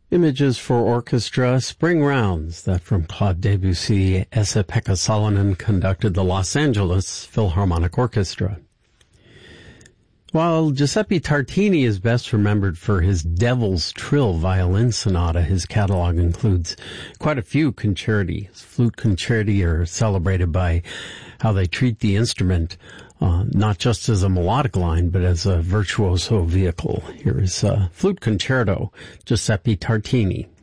Images for Orchestra, Spring Rounds, that from Claude Debussy. Esa-Pekka Salonen conducted the Los Angeles Philharmonic Orchestra. While Giuseppe Tartini is best remembered for his Devil's Trill violin sonata, his catalog includes quite a few concerti. Flute concerti are celebrated by how they treat the instrument, not just as a melodic line, but as a virtuoso vehicle. Here is Flute Concerto, Giuseppe Tartini.